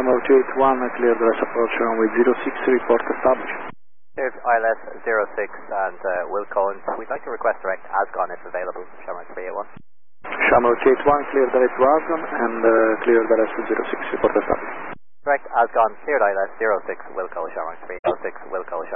Shamrock 281, clear the rest approach runway 06, report established. Cleared ILS 06 and Will Collins. We'd like to request direct ASCON if available, Shamrock 381. Shamrock 281, clear the rest to ASCON and clear the rest to 06, report established. Direct ASCON, cleared ILS 06, Will call Shamrock 306, Will call Shamrock.